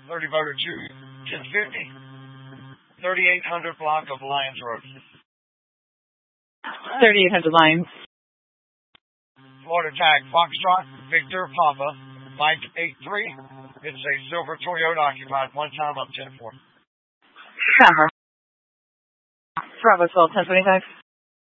30 voted 1050. 3800 block of Lions Road. 3800 Lions. Florida tag Foxtrot Victor Papa Mike 83. It's a silver Toyota occupied. One time up 10-4. Cover. Bravo 12 1025.